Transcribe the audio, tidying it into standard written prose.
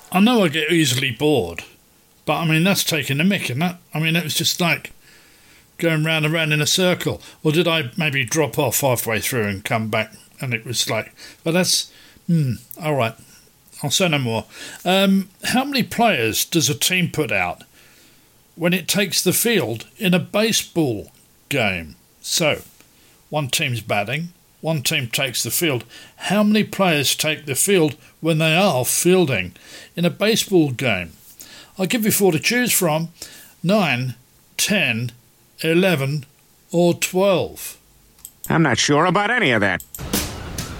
I know I get easily bored, but I mean, that's taking the mick, isn't it? I mean, it was just like going round and round in a circle. Or did I maybe drop off halfway through and come back and it was like... But that's... all right. I'll say no more. How many players does a team put out when it takes the field in a baseball game? So, one team's batting, one team takes the field. How many players take the field when they are fielding in a baseball game? I'll give you 4 to choose from. 9, 10, 11 or 12. I'm not sure about any of that.